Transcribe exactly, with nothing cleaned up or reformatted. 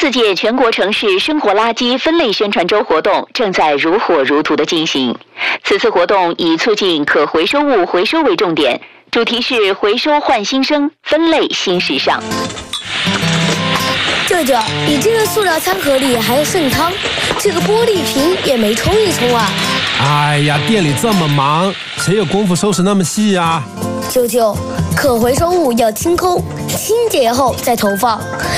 四届全国城市生活垃圾分类宣传周活动正在如火如荼地进行。此次活动以促进可回收物回收为重点，主题是回收焕新生，分类新时尚。 舅舅，你这个塑料餐盒里还有剩汤，这个玻璃瓶也没冲一冲啊！ 哎呀，店里这么忙，谁有功夫收拾那么细啊？ 舅舅，可回收物要清空，清洁后再投放。